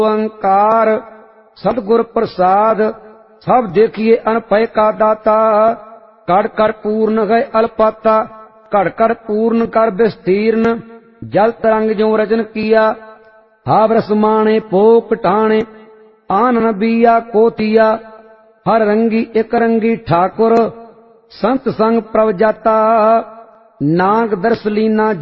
ओंकार सतगुर प्रसाद सब देखिए अनपय का दाता। कड़ कर पूर्ण गए अल्पाता कड़ कर पूर्ण कर विस्तीर्ण। जल तरंग जो रचन किया हावरस माणे पोक टाणे। आनन बिया कोतिया हर रंगी एक रंगी ठाकुर। संत संग प्रभ जाता नाग दर्श लीना